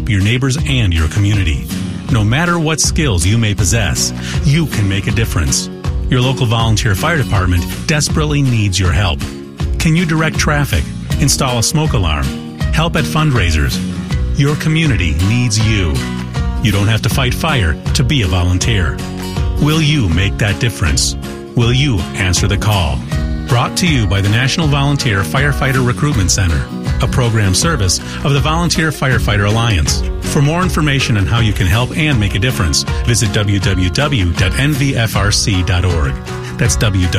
help your neighbors and your community. No matter what skills you may possess, you can make a difference. Your local volunteer fire department desperately needs your help. Can you direct traffic, install a smoke alarm, help at fundraisers? Your community needs you. You don't have to fight fire to be a volunteer. Will you make that difference? Will you answer the call? Brought to you by the National Volunteer Firefighter Recruitment Center, a program service of the Volunteer Firefighter Alliance. For more information on how you can help and make a difference, visit www.nvfrc.org. That's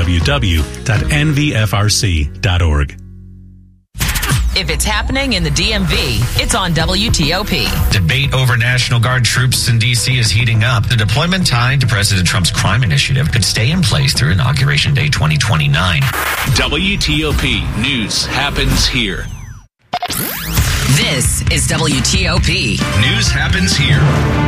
www.nvfrc.org. If it's happening in the DMV, it's on WTOP. Debate over National Guard troops in D.C. is heating up. The deployment tied to President Trump's crime initiative could stay in place through Inauguration Day 2029. WTOP News happens here. This is WTOP. News happens here.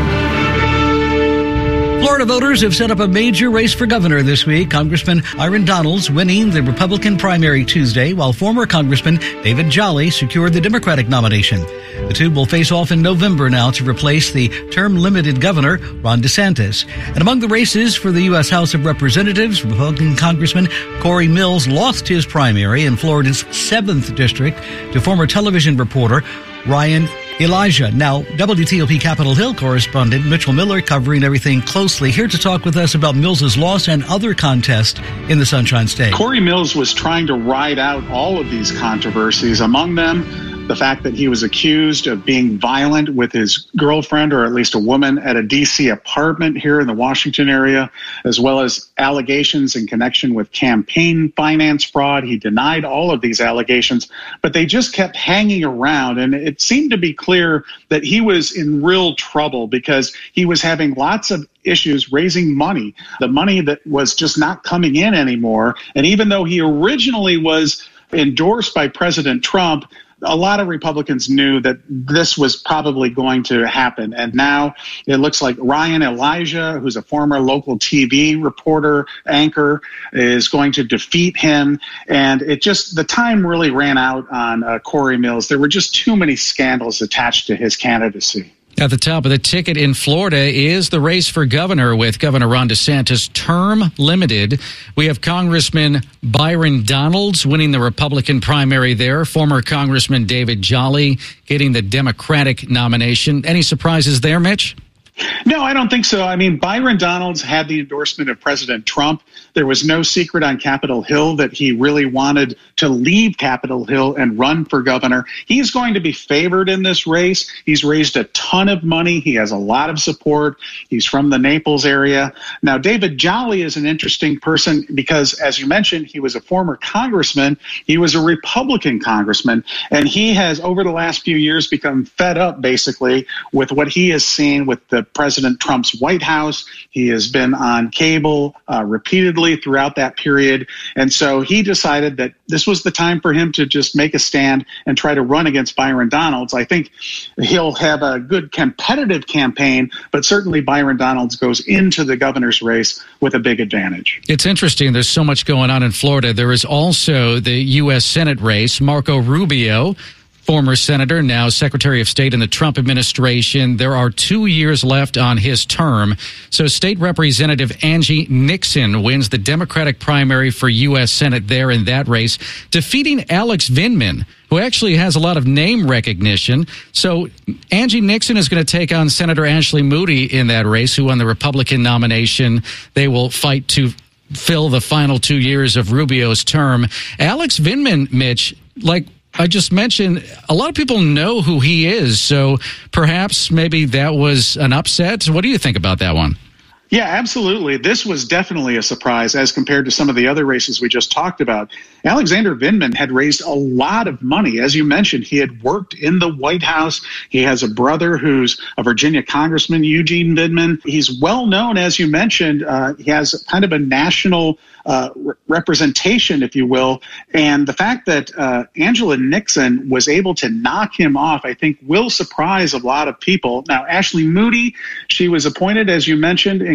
Florida voters have set up a major race for governor this week. Congressman Byron Donalds winning the Republican primary Tuesday, while former Congressman David Jolly secured the Democratic nomination. The two will face off in November now to replace the term-limited governor, Ron DeSantis. And among the races for the U.S. House of Representatives, Republican Congressman Corey Mills lost his primary in Florida's 7th district to former television reporter Ryan Elijah. Now, WTOP Capitol Hill correspondent Mitchell Miller covering everything closely, here to talk with us about Mills's loss and other contests in the Sunshine State. Corey Mills was trying to ride out all of these controversies, among them the fact that he was accused of being violent with his girlfriend, or at least a woman, at a D.C. apartment here in the Washington area, as well as allegations in connection with campaign finance fraud. He denied all of these allegations, but they just kept hanging around. And it seemed to be clear that he was in real trouble because he was having lots of issues raising money, the money that was just not coming in anymore. And even though he originally was endorsed by President Trump, a lot of Republicans knew that this was probably going to happen. And now it looks like Ryan Elijah, who's a former local TV reporter, anchor, is going to defeat him. And the time really ran out on Corey Mills. There were just too many scandals attached to his candidacy. At the top of the ticket in Florida is the race for governor, with Governor Ron DeSantis term limited. We have Congressman Byron Donalds winning the Republican primary there. Former Congressman David Jolly getting the Democratic nomination. Any surprises there, Mitch? No, I don't think so. I mean, Byron Donalds had the endorsement of President Trump. There was no secret on Capitol Hill that he really wanted to leave Capitol Hill and run for governor. He's going to be favored in this race. He's raised a ton of money. He has a lot of support. He's from the Naples area. Now, David Jolly is an interesting person because, as you mentioned, he was a former congressman. He was a Republican congressman, and he has, over the last few years, become fed up, basically, with what he has seen with the President Trump's White House. He has been on cable repeatedly throughout that period. And so he decided that this was the time for him to just make a stand and try to run against Byron Donalds. I think he'll have a good competitive campaign, but certainly Byron Donalds goes into the governor's race with a big advantage. It's interesting. There's so much going on in Florida. There is also the U.S. Senate race. Marco Rubio, former senator, now Secretary of State in the Trump administration. There are 2 years left on his term. So State Representative Angie Nixon wins the Democratic primary for U.S. Senate there in that race, defeating Alex Vindman, who actually has a lot of name recognition. So Angie Nixon is going to take on Senator Ashley Moody in that race, who won the Republican nomination. They will fight to fill the final 2 years of Rubio's term. Alex Vindman, Mitch, like I just mentioned, a lot of people know who he is, so perhaps maybe that was an upset. What do you think about that one? Yeah, absolutely. This was definitely a surprise as compared to some of the other races we just talked about. Alexander Vindman had raised a lot of money. As you mentioned, he had worked in the White House. He has a brother who's a Virginia congressman, Eugene Vindman. He's well known, as you mentioned. He has kind of a national representation, if you will. And the fact that Angela Nixon was able to knock him off, I think, will surprise a lot of people. Now, Ashley Moody, she was appointed, as you mentioned, in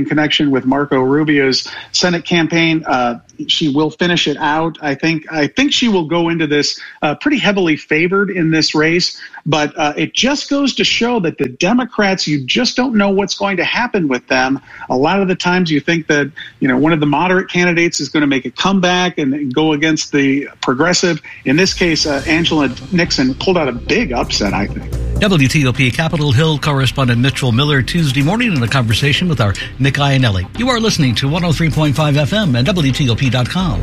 connection with Marco Rubio's Senate campaign. She will finish it out. I think she will go into this pretty heavily favored in this race, but it just goes to show that the Democrats, you just don't know what's going to happen with them. A lot of the times you think that, one of the moderate candidates is going to make a comeback and go against the progressive. In this case, Angela Nixon pulled out a big upset, I think. WTOP Capitol Hill correspondent Mitchell Miller Tuesday morning in a conversation with our Nick Iannelli. You are listening to 103.5 FM and WTOP.com.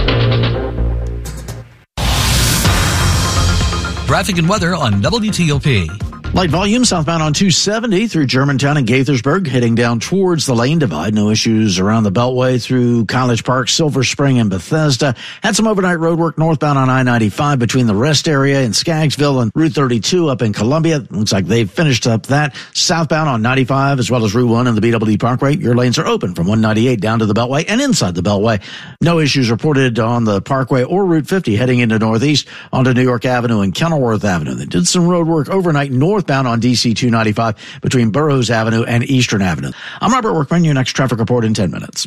Traffic and weather on WTOP. Light volume southbound on 270 through Germantown and Gaithersburg, heading down towards the lane divide. No issues around the Beltway through College Park, Silver Spring, and Bethesda. Had some overnight road work northbound on I-95 between the rest area in Skaggsville and Route 32 up in Columbia. Looks like they've finished up that. Southbound on 95 as well as Route 1 and the BWD Parkway. Your lanes are open from 198 down to the Beltway and inside the Beltway. No issues reported on the Parkway or Route 50 heading into Northeast onto New York Avenue and Kenilworth Avenue. They did some road work overnight northbound on DC 295 between Burroughs Avenue and Eastern Avenue. I'm Robert Workman, your next traffic report in 10 minutes.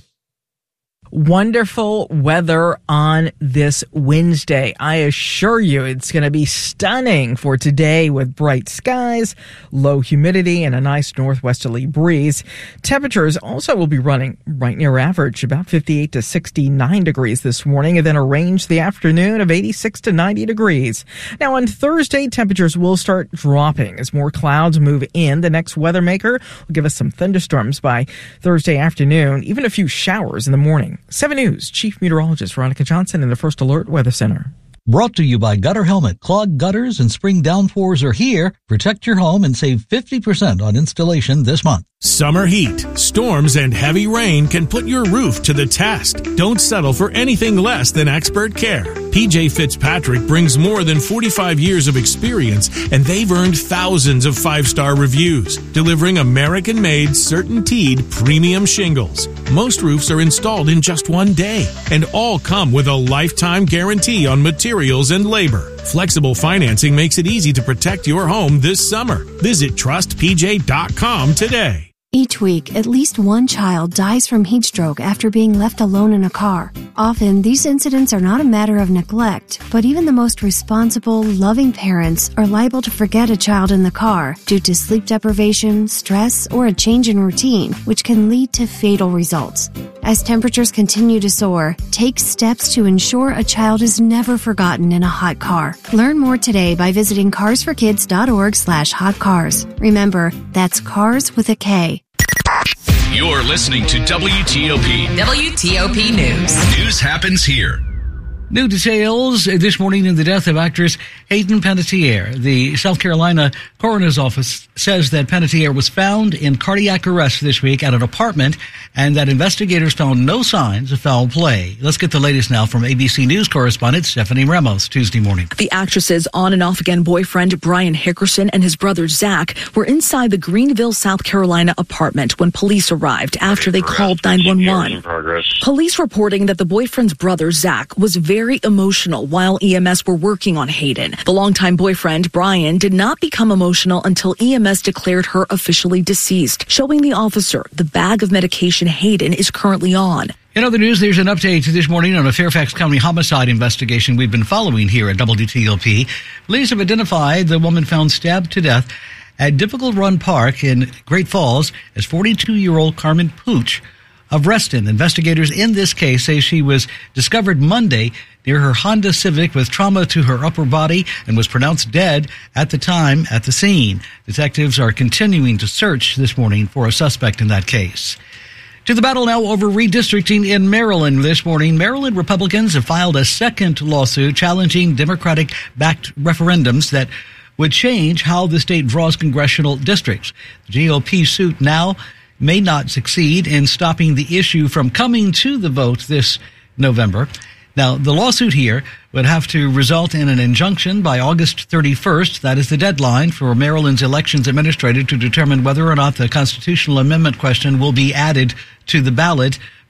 Wonderful weather on this Wednesday. I assure you it's going to be stunning for today with bright skies, low humidity, and a nice northwesterly breeze. Temperatures also will be running right near average, about 58 to 69 degrees this morning, and then a range the afternoon of 86 to 90 degrees. Now on Thursday, temperatures will start dropping as more clouds move in. The next weather maker will give us some thunderstorms by Thursday afternoon, even a few showers in the morning. 7 News Chief Meteorologist Veronica Johnson in the First Alert Weather Center. Brought to you by Gutter Helmet. Clogged gutters and spring downpours are here. Protect your home and save 50% on installation this month. Summer heat, storms, and heavy rain can put your roof to the test. Don't settle for anything less than expert care. PJ Fitzpatrick brings more than 45 years of experience, and they've earned thousands of 5-star reviews, delivering American-made, CertainTeed premium shingles. Most roofs are installed in just one day, and all come with a lifetime guarantee on materials and labor. Flexible financing makes it easy to protect your home this summer. Visit trustpj.com today. Each week, at least one child dies from heat stroke after being left alone in a car. Often, these incidents are not a matter of neglect, but even the most responsible, loving parents are liable to forget a child in the car due to sleep deprivation, stress, or a change in routine, which can lead to fatal results. As temperatures continue to soar, take steps to ensure a child is never forgotten in a hot car. Learn more today by visiting carsforkids.org/hotcars. Remember, that's cars with a K. You're listening to WTOP. WTOP News. News happens here. New details this morning in the death of actress Hayden Panettiere. The South Carolina Coroner's Office says that Panettiere was found in cardiac arrest this week at an apartment and that investigators found no signs of foul play. Let's get the latest now from ABC News correspondent Stephanie Ramos Tuesday morning. The actress's on and off again boyfriend Brian Hickerson and his brother Zach were inside the Greenville, South Carolina apartment when police arrived after they called 911. Police reporting that the boyfriend's brother Zach was very emotional while EMS were working on Hayden. The longtime boyfriend, Brian, did not become emotional until EMS declared her officially deceased, showing the officer the bag of medication Hayden is currently on. In other news, there's an update this morning on a Fairfax County homicide investigation we've been following here at WTOP. Police have identified the woman found stabbed to death at Difficult Run Park in Great Falls as 42-year-old Carmen Pooch of Reston. Investigators in this case say she was discovered Monday near her Honda Civic with trauma to her upper body and was pronounced dead at the time at the scene. Detectives are continuing to search this morning for a suspect in that case. To the battle now over redistricting in Maryland this morning. Maryland Republicans have filed a second lawsuit challenging Democratic-backed referendums that would change how the state draws congressional districts. The GOP suit now may not succeed in stopping the issue from coming to the vote this November. Now, the lawsuit here would have to result in an injunction by August 31st. That is the deadline for Maryland's elections administrator to determine whether or not the constitutional amendment question will be added to the ballot for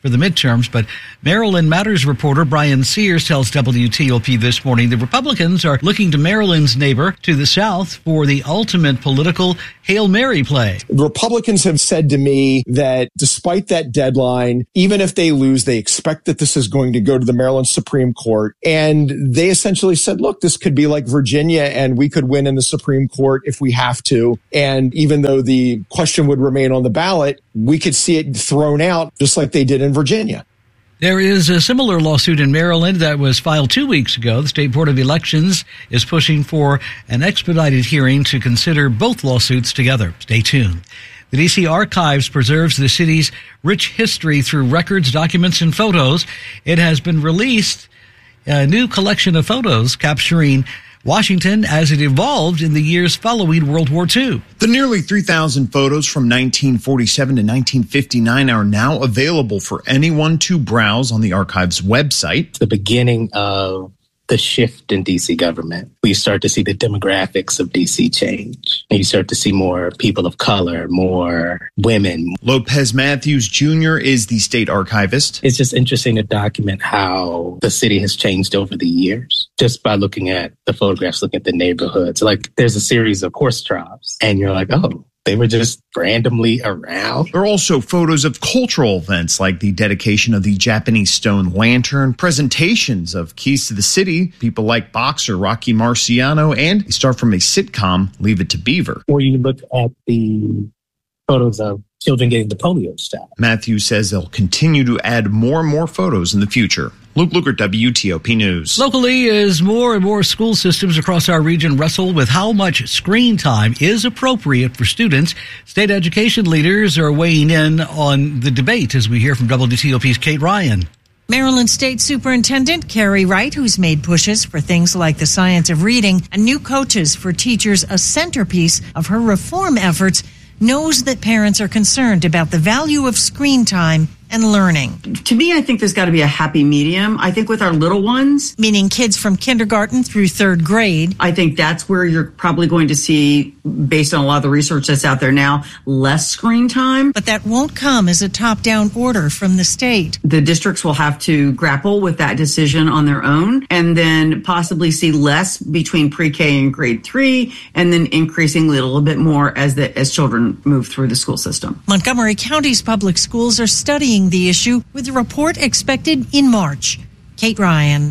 for the midterms. But Maryland Matters reporter Brian Sears tells WTOP this morning the Republicans are looking to Maryland's neighbor to the south for the ultimate political Hail Mary play. Republicans have said to me that despite that deadline, even if they lose, they expect that this is going to go to the Maryland Supreme Court. And they essentially said, look, this could be like Virginia and we could win in the Supreme Court if we have to. And even though the question would remain on the ballot, we could see it thrown out just like they did in Virginia. There is a similar lawsuit in Maryland that was filed 2 weeks ago. The State Board of Elections is pushing for an expedited hearing to consider both lawsuits together. Stay tuned. The D.C. Archives preserves the city's rich history through records, documents, and photos. It has been released a new collection of photos capturing Washington as it evolved in the years following World War II. The nearly 3,000 photos from 1947 to 1959 are now available for anyone to browse on the Archives website. The beginning of the shift in D.C. government. We start to see the demographics of D.C. change. And you start to see more people of color, more women. Lopez Matthews Jr. is the state archivist. It's just interesting to document how the city has changed over the years. Just by looking at the photographs, looking at the neighborhoods. Like there's a series of horse drops and you're like, oh, they were just randomly around. There are also photos of cultural events like the dedication of the Japanese stone lantern, presentations of keys to the city, people like boxer Rocky Marciano, and a star from a sitcom, Leave It to Beaver. Or you look at the photos of children getting the polio shot. Matthews says they'll continue to add more and more photos in the future. Luke Luker, WTOP News. Locally, as more and more school systems across our region wrestle with how much screen time is appropriate for students, state education leaders are weighing in on the debate, as we hear from WTOP's Kate Ryan. Maryland State Superintendent Carrie Wright, who's made pushes for things like the science of reading and new coaches for teachers a centerpiece of her reform efforts, knows that parents are concerned about the value of screen time and learning. To me, I think there's got to be a happy medium. I think with our little ones, meaning kids from kindergarten through third grade, I think that's where you're probably going to see, based on a lot of the research that's out there now, less screen time. But that won't come as a top-down order from the state. The districts will have to grapple with that decision on their own and then possibly see less between pre-K and grade 3 and then increasing a little bit more as children move through the school system. Montgomery County's public schools are studying the issue with a report expected in March. Kate Ryan,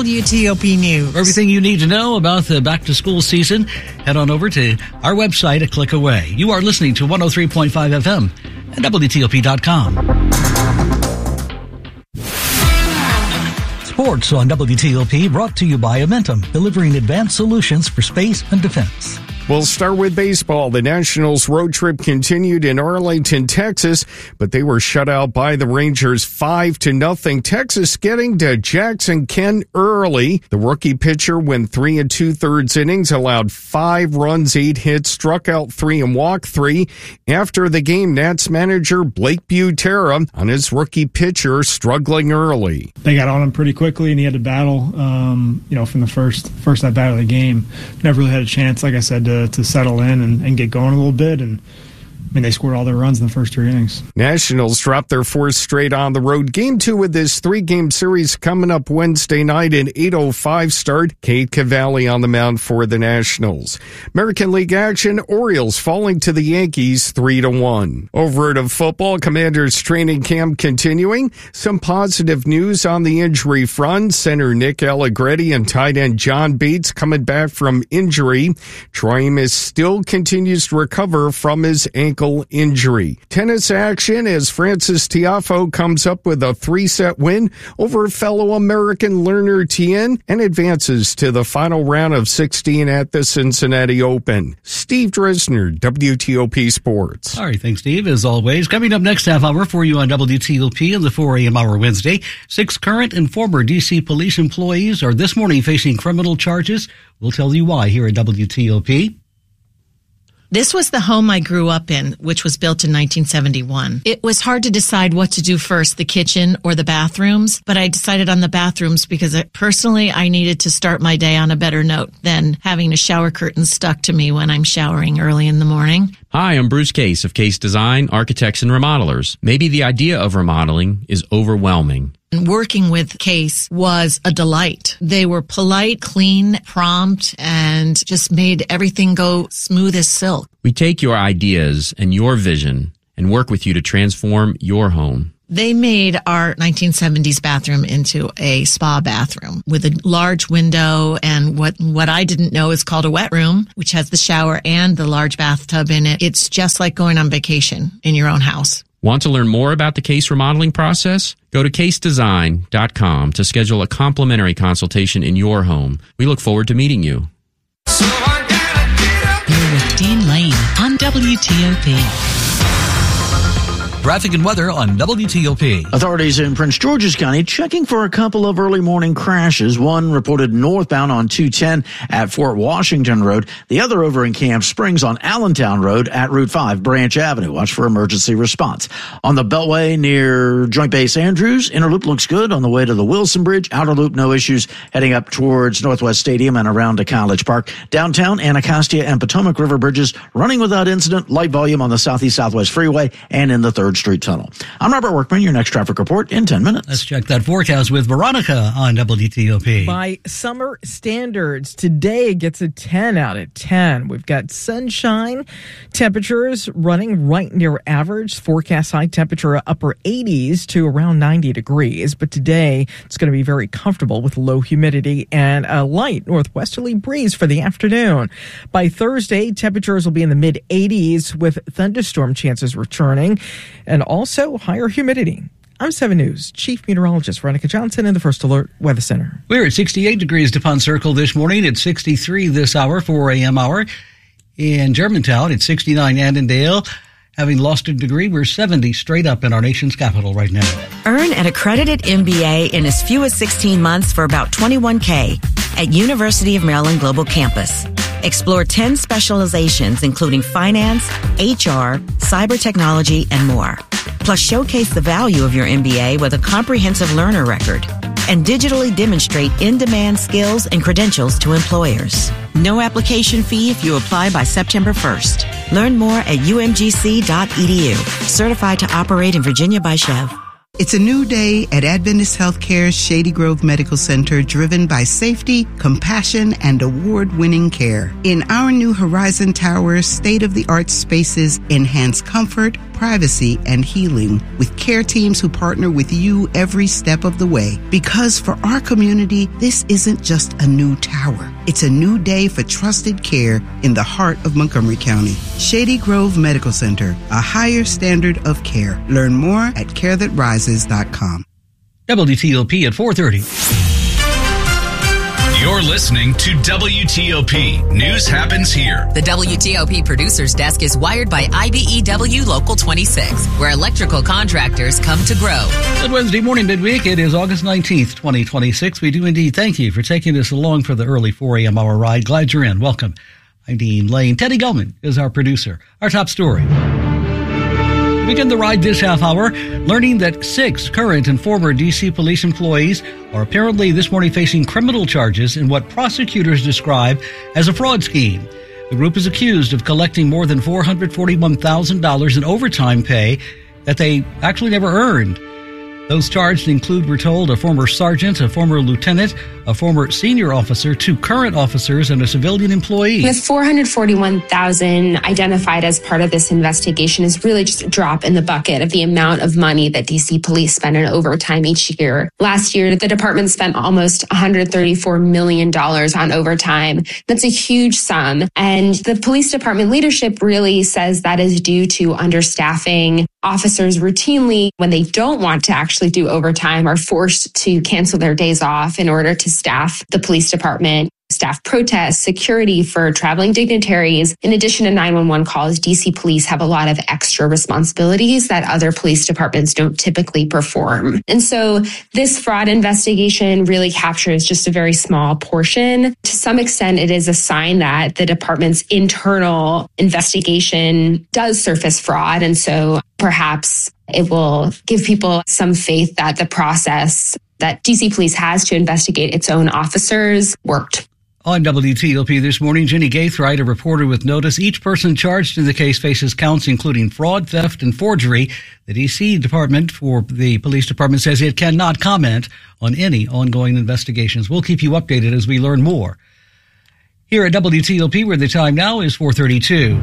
WTOP News. For everything you need to know about the back-to-school season, head on over to our website a click away. You are listening to 103.5 FM at WTOP.com. Sports on WTOP brought to you by Amentum, delivering advanced solutions for space and defense. We'll start with baseball. The Nationals road trip continued in Arlington, Texas, but they were shut out by the Rangers 5-0. Texas getting to Jackson Kent early. The rookie pitcher went 3 2/3 innings, allowed 5 runs, 8 hits, struck out 3 and walked 3. After the game, Nats manager Blake Butera on his rookie pitcher struggling early. They got on him pretty quickly, and he had to battle, from the first at bat of the game. Never really had a chance, like I said, to settle in and get going a little bit. And they scored all their runs in the first 3 innings. Nationals dropped their 4th straight on the road. Game 2 of this 3-game series coming up Wednesday night, an 8:05 start. Cade Cavalli on the mound for the Nationals. American League action, Orioles falling to the Yankees 3-1. Over to football, Commanders training camp continuing. Some positive news on the injury front. Center Nick Allegretti and tight end John Bates coming back from injury. Troy Amos still continues to recover from his ankle injury. Tennis action as Frances Tiafoe comes up with a 3-set win over fellow American Lerner Tien and advances to the final round of 16 at the Cincinnati Open. Steve Dresner, WTOP Sports. All right, thanks, Steve, as always. Coming up next half hour for you on WTOP in the 4 a.m. hour Wednesday, 6 current and former D.C. police employees are this morning facing criminal charges. We'll tell you why here at WTOP. This was the home I grew up in, which was built in 1971. It was hard to decide what to do first, the kitchen or the bathrooms, but I decided on the bathrooms because personally I needed to start my day on a better note than having a shower curtain stuck to me when I'm showering early in the morning. Hi, I'm Bruce Case of Case Design, Architects and Remodelers. Maybe the idea of remodeling is overwhelming. Working with Case was a delight. They were polite, clean, prompt, and just made everything go smooth as silk. We take your ideas and your vision and work with you to transform your home. They made our 1970s bathroom into a spa bathroom with a large window and what I didn't know is called a wet room, which has the shower and the large bathtub in it. It's just like going on vacation in your own house. Want to learn more about the Case remodeling process? Go to casedesign.com to schedule a complimentary consultation in your home. We look forward to meeting you. You're with Dean Lane on WTOP. Traffic and weather on WTOP. Authorities in Prince George's County checking for a couple of early morning crashes. One reported northbound on 210 at Fort Washington Road. The other over in Camp Springs on Allentown Road at Route 5 Branch Avenue. Watch for emergency response. On the Beltway near Joint Base Andrews, inner loop looks good on the way to the Wilson Bridge. Outer loop, no issues heading up towards Northwest Stadium and around to College Park. Downtown, Anacostia and Potomac River bridges running without incident. Light volume on the Southeast-Southwest Freeway and in the 3rd Street Tunnel. I'm Robert Workman, your next traffic report in 10 minutes. Let's check that forecast with Veronica on WTOP. By summer standards, today gets a 10 out of 10. We've got sunshine, temperatures running right near average. Forecast high temperature upper 80s to around 90 degrees. But today it's going to be very comfortable with low humidity and a light northwesterly breeze for the afternoon. By Thursday, temperatures will be in the mid 80s with thunderstorm chances returning and also higher humidity. I'm 7 News Chief Meteorologist Veronica Johnson in the First Alert Weather Center. We're at 68 degrees DuPont Circle this morning. It's 63 this hour, 4 a.m. hour. In Germantown, it's 69 Annandale. Having lost a degree, we're 70 straight up in our nation's capital right now. Earn an accredited MBA in as few as 16 months for about $21K at University of Maryland Global Campus. Explore 10 specializations, including finance, HR, cyber technology, and more. Plus, showcase the value of your MBA with a comprehensive learner record and digitally demonstrate in-demand skills and credentials to employers. No application fee if you apply by September 1st. Learn more at umgc.edu. Certified to operate in Virginia by Chev. It's a new day at Adventist Healthcare's Shady Grove Medical Center, driven by safety, compassion, and award-winning care. In our new Horizon Tower, state-of-the-art spaces enhance comfort, privacy, and healing with care teams who partner with you every step of the way. Because for our community, this isn't just a new tower. It's a new day for trusted care in the heart of Montgomery County. Shady Grove Medical Center, a higher standard of care. Learn more at carethatrises.com. WTOP at 4:30. You're listening to WTOP. News happens here. The WTOP Producers Desk is wired by IBEW Local 26, where electrical contractors come to grow. Good Wednesday morning, midweek. It is August 19th, 2026. We do indeed thank you for taking us along for the early 4 a.m. hour ride. Glad you're in. Welcome. I'm Dean Lane. Teddy Gellman is our producer. Our top story. Begin the ride this half hour, learning that 6 current and former D.C. police employees are apparently this morning facing criminal charges in what prosecutors describe as a fraud scheme. The group is accused of collecting more than $441,000 in overtime pay that they actually never earned. Those charged include, we're told, a former sergeant, a former lieutenant, a former senior officer, 2 current officers, and a civilian employee. With $441,000 identified as part of this investigation is really just a drop in the bucket of the amount of money that DC police spend on overtime each year. Last year, the department spent almost $134 million on overtime. That's a huge sum. And the police department leadership really says that is due to understaffing. Officers routinely, when they don't want to actually do overtime, are forced to cancel their days off in order to staff the police department. Staff protests, security for traveling dignitaries. In addition to 911 calls, DC police have a lot of extra responsibilities that other police departments don't typically perform. And so this fraud investigation really captures just a very small portion. To some extent, it is a sign that the department's internal investigation does surface fraud. And so perhaps it will give people some faith that the process that DC police has to investigate its own officers worked. On WTOP this morning, Jenny Gaithright, a reporter with Notice. Each person charged in the case faces counts including fraud, theft, and forgery. The D.C. Department for the Police Department says it cannot comment on any ongoing investigations. We'll keep you updated as we learn more. Here at WTOP, where the time now is 4:32.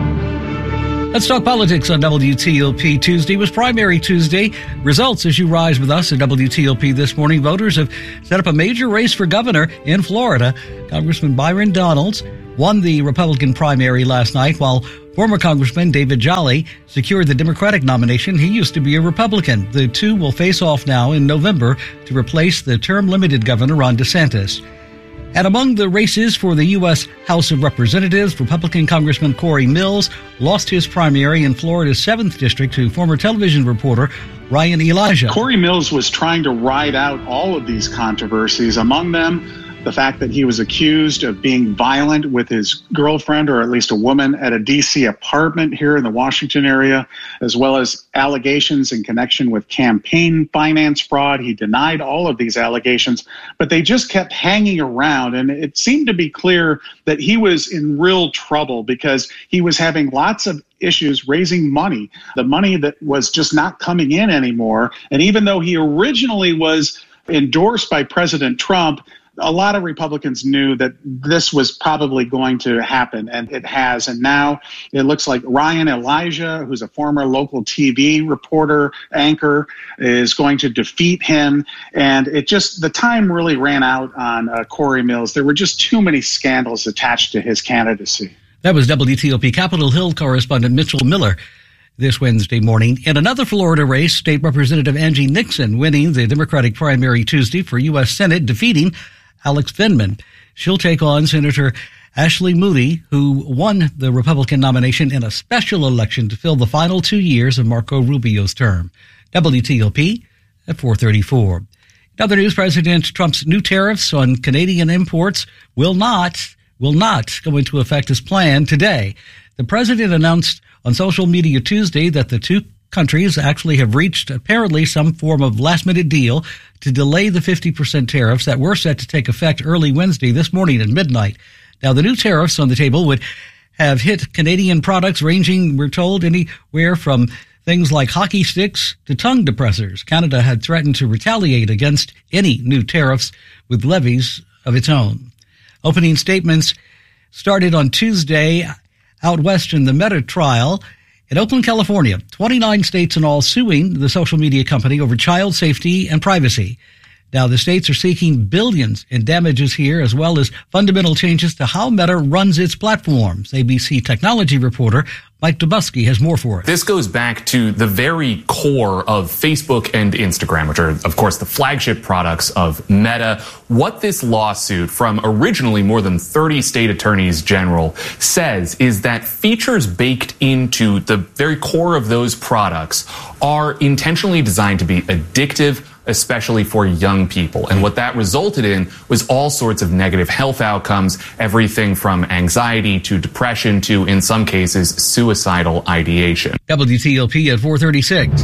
Let's talk politics on WTOP. Tuesday was primary Tuesday. Results as you rise with us at WTOP this morning. Voters have set up a major race for governor in Florida. Congressman Byron Donalds won the Republican primary last night, while former Congressman David Jolly secured the Democratic nomination. He used to be a Republican. The two will face off now in November to replace the term-limited governor Ron DeSantis. And among the races for the U.S. House of Representatives, Republican Congressman Corey Mills lost his primary in Florida's 7th District to former television reporter Ryan Elijah. Corey Mills was trying to ride out all of these controversies, among them the fact that he was accused of being violent with his girlfriend, or at least a woman, at a D.C. apartment here in the Washington area, as well as allegations in connection with campaign finance fraud. He denied all of these allegations, but they just kept hanging around. And it seemed to be clear that he was in real trouble because he was having lots of issues raising money, the money that was just not coming in anymore. And even though he originally was endorsed by President Trump, a lot of Republicans knew that this was probably going to happen, and it has. And now it looks like Ryan Elijah, who's a former local TV reporter, anchor, is going to defeat him. And the time really ran out on Corey Mills. There were just too many scandals attached to his candidacy. That was WTOP Capitol Hill correspondent Mitchell Miller this Wednesday morning. In another Florida race, State Representative Angie Nixon winning the Democratic primary Tuesday for U.S. Senate, defeating Alex Vindman. She'll take on Senator Ashley Moody, who won the Republican nomination in a special election to fill the final 2 years of Marco Rubio's term. WTOP at 4:34. In other news, President Trump's new tariffs on Canadian imports will not go into effect as planned today. The president announced on social media Tuesday that the two countries actually have reached apparently some form of last-minute deal to delay the 50% tariffs that were set to take effect early Wednesday this morning at midnight. Now, the new tariffs on the table would have hit Canadian products ranging, we're told, anywhere from things like hockey sticks to tongue depressors. Canada had threatened to retaliate against any new tariffs with levies of its own. Opening statements started on Tuesday out west in the Meta trial. In Oakland, California, 29 states in all suing the social media company over child safety and privacy. Now, the states are seeking billions in damages here, as well as fundamental changes to how Meta runs its platforms. ABC technology reporter Mike Dubusky has more for us. This goes back to the very core of Facebook and Instagram, which are, of course, the flagship products of Meta. What this lawsuit from originally more than 30 state attorneys general says is that features baked into the very core of those products are intentionally designed to be addictive, especially for young people. And what that resulted in was all sorts of negative health outcomes, everything from anxiety to depression to, in some cases, suicidal ideation. WTOP at 4:36.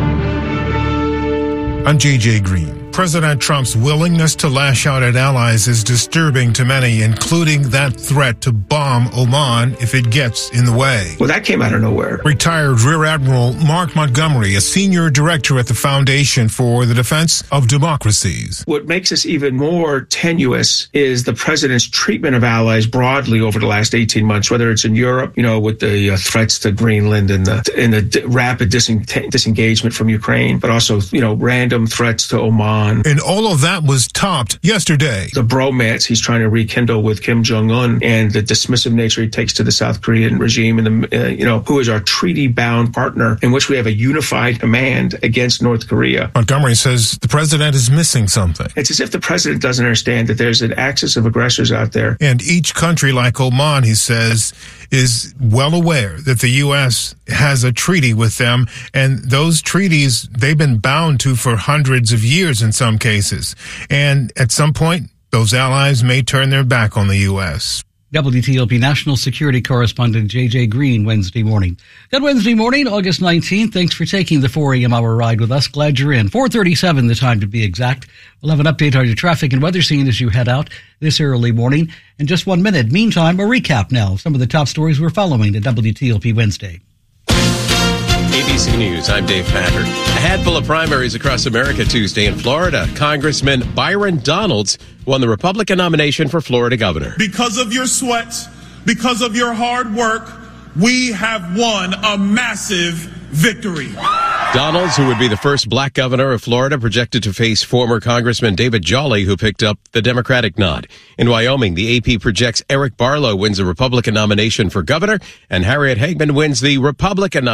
I'm JJ Green. President Trump's willingness to lash out at allies is disturbing to many, including that threat to bomb Oman if it gets in the way. Well, that came out of nowhere. Retired Rear Admiral Mark Montgomery, a senior director at the Foundation for the Defense of Democracies. What makes this even more tenuous is the president's treatment of allies broadly over the last 18 months, whether it's in Europe, with the threats to Greenland and the rapid disengagement from Ukraine, but also, random threats to Oman. And all of that was topped yesterday. The bromance he's trying to rekindle with Kim Jong-un and the dismissive nature he takes to the South Korean regime and who is our treaty-bound partner in which we have a unified command against North Korea. Montgomery says the president is missing something. It's as if the president doesn't understand that there's an axis of aggressors out there. And each country like Oman, he says, is well aware that the U.S. has a treaty with them, and those treaties they've been bound to for hundreds of years in some cases. And at some point, those allies may turn their back on the U.S. WTOP National Security Correspondent J.J. Green Wednesday morning. Good Wednesday morning, August 19th. Thanks for taking the 4 a.m. hour ride with us. Glad you're in. 4:37 the time to be exact. We'll have an update on your traffic and weather scene as you head out this early morning in just 1 minute. Meantime, a recap now of some of the top stories we're following at WTOP Wednesday. ABC News, I'm Dave Packard. A handful of primaries across America Tuesday in Florida. Congressman Byron Donalds won the Republican nomination for Florida governor. Because of your sweat, because of your hard work, we have won a massive victory. Donalds, who would be the first black governor of Florida, projected to face former Congressman David Jolly, who picked up the Democratic nod. In Wyoming, the AP projects Eric Barlow wins a Republican nomination for governor, and Harriet Hagman wins the Republican nomination